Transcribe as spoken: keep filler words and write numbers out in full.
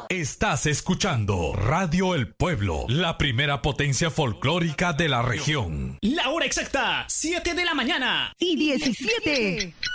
Estás escuchando Radio El Pueblo, la primera potencia folclórica de la región. La hora exacta, siete de la mañana y diecisiete.